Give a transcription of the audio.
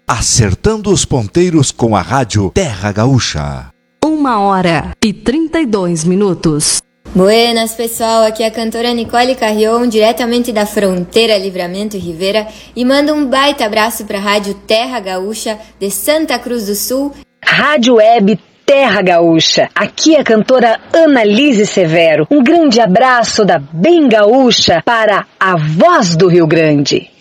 acertando os ponteiros com a rádio Terra Gaúcha. 1h32. Buenas, pessoal, aqui é a cantora Nicole Carrion, diretamente da fronteira Livramento e Rivera, e mando um baita abraço para a rádio Terra Gaúcha de Santa Cruz do Sul. Rádio Web Terra Gaúcha, aqui é a cantora Annalise Severo. Um grande abraço da Bem Gaúcha para a Voz do Rio Grande.